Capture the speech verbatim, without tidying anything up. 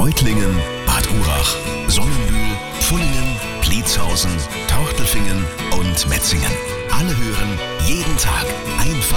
Reutlingen, Bad Urach, Sonnenbühl, Pfullingen, Pliezhausen, Tortelfingen und Metzingen. Alle hören jeden Tag einfach